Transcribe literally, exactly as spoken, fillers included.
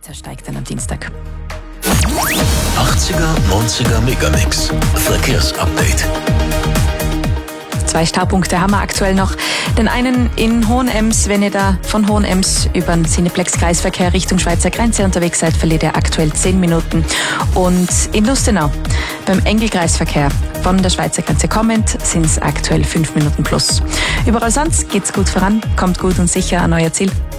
Zersteigt dann am Dienstag. achtziger, neunziger Megamix. Verkehrsupdate. Zwei Staupunkte haben wir aktuell noch. Den einen in Hohenems, wenn ihr da von Hohenems über den Cineplex-Kreisverkehr Richtung Schweizer Grenze unterwegs seid, verliert ihr aktuell zehn Minuten. Und in Lustenau beim Engel-Kreisverkehr von der Schweizer Grenze kommend sind es aktuell fünf Minuten plus. Überall sonst geht's gut voran, kommt gut und sicher an euer Ziel.